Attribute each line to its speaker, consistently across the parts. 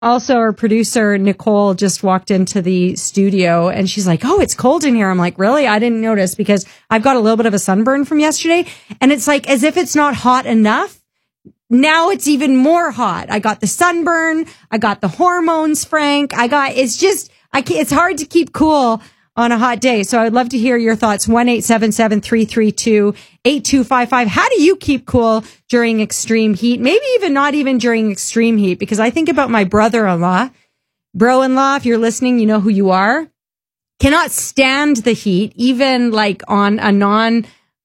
Speaker 1: Also, our producer, Nicole, just walked into the studio and she's like, oh, it's cold in here. I'm like, really? I didn't notice because I've got a little bit of a sunburn from yesterday. And it's like as if it's not hot enough. Now it's even more hot. I got the sunburn. I got the hormones, Frank. It's hard to keep cool on a hot day. So I'd love to hear your thoughts. 1-877-332-8255. How do you keep cool during extreme heat? Maybe even not even during extreme heat, because I think about my brother-in-law, bro-in-law. If you're listening, you know who you are. Cannot stand the heat, even like on a non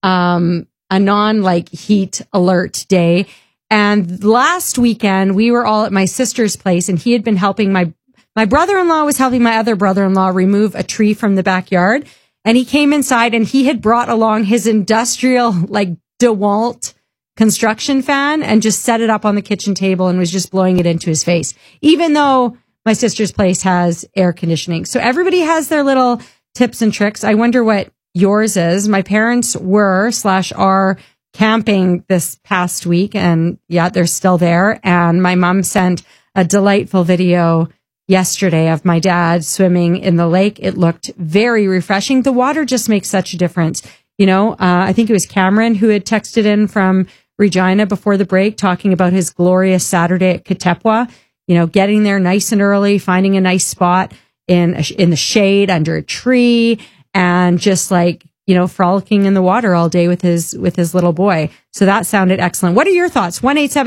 Speaker 1: like heat alert day. And last weekend we were all at my sister's place and he had been helping my brother-in-law was helping my other brother-in-law remove a tree from the backyard. And he came inside and he had brought along his industrial, like DeWalt construction fan and just set it up on the kitchen table and was just blowing it into his face, even though my sister's place has air conditioning. So everybody has their little tips and tricks. I wonder what yours is. My parents are camping this past week and yeah, they're still there. And my mom sent a delightful video yesterday of my dad swimming in the lake. It looked very refreshing. The water just makes such a difference. You know, I think it was Cameron who had texted in from Regina before the break talking about his glorious Saturday at Katepwa, you know, getting there nice and early, finding a nice spot in the shade under a tree and just like, you know, frolicking in the water all day with his little boy. So that sounded excellent. What are your thoughts?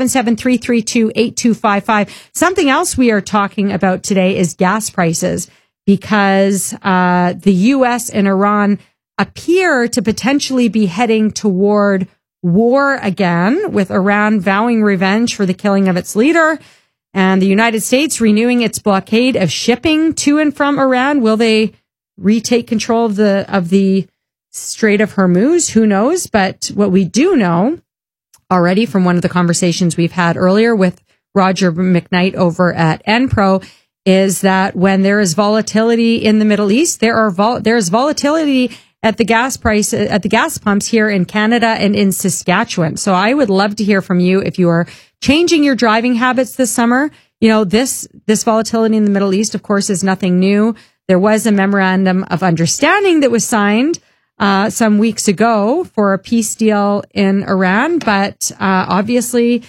Speaker 1: 1-877-332-8255. Something else we are talking about today is gas prices because the U.S. and Iran appear to potentially be heading toward war again, with Iran vowing revenge for the killing of its leader and the United States renewing its blockade of shipping to and from Iran. Will they retake control of the Strait of Hormuz? Who knows? But what we do know already from one of the conversations we've had earlier with Roger McKnight over at Enpro is that when there is volatility in the Middle East, there is volatility at the gas price at the gas pumps here in Canada and in Saskatchewan. So I would love to hear from you if you are changing your driving habits this summer. You know, this volatility in the Middle East, of course, is nothing new. There was a memorandum of understanding that was signed some weeks ago for a peace deal in Iran, but obviously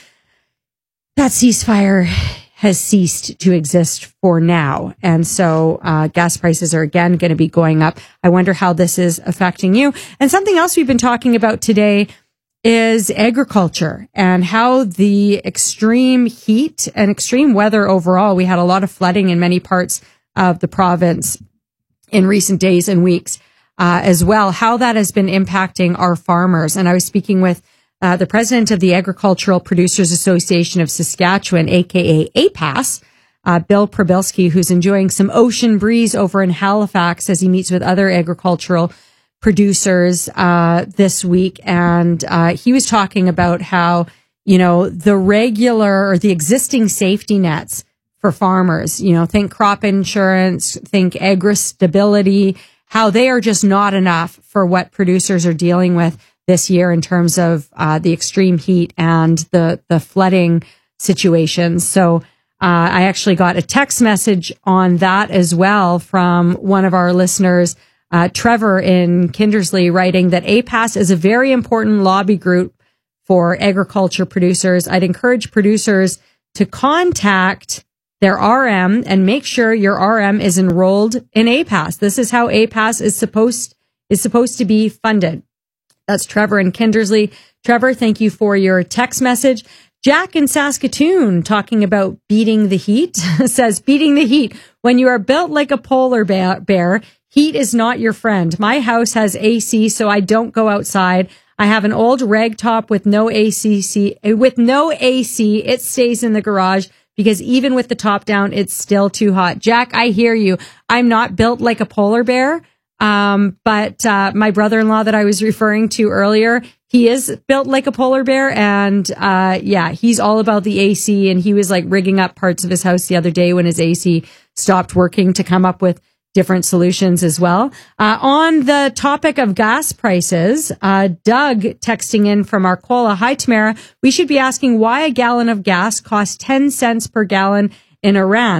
Speaker 1: that ceasefire has ceased to exist for now. And so gas prices are again going to be going up. I wonder how this is affecting you. And something else we've been talking about today is agriculture and how the extreme heat and extreme weather overall, we had a lot of flooding in many parts of the province in recent days and weeks. As well, how that has been impacting our farmers. And I was speaking with the president of the Agricultural Producers Association of Saskatchewan, aka APAS, Bill Probilski, who's enjoying some ocean breeze over in Halifax as he meets with other agricultural producers this week. And he was talking about how, you know, the regular or the existing safety nets for farmers, you know, think crop insurance, think agri stability, how they are just not enough for what producers are dealing with this year in terms of the extreme heat and the flooding situations. So I actually got a text message on that as well from one of our listeners, Trevor in Kindersley, writing that APAS is a very important lobby group for agriculture producers. I'd encourage producers to contact their RM and make sure your RM is enrolled in APAS. This is how APAS is supposed to be funded. That's Trevor in Kindersley. Trevor, thank you for your text message. Jack in Saskatoon talking about beating the heat says, beating the heat. When you are built like a polar bear, heat is not your friend. My house has AC, so I don't go outside. I have an old rag top with no AC. It stays in the garage, because even with the top down, it's still too hot. Jack, I hear you. I'm not built like a polar bear. But my brother-in-law that I was referring to earlier, he is built like a polar bear. And, yeah, he's all about the AC, and he was like rigging up parts of his house the other day when his AC stopped working to come up with different solutions as well. On the topic of gas prices, Doug texting in from Arcola. Hi, Tamara. We should be asking why a gallon of gas costs 10 cents per gallon in Iran.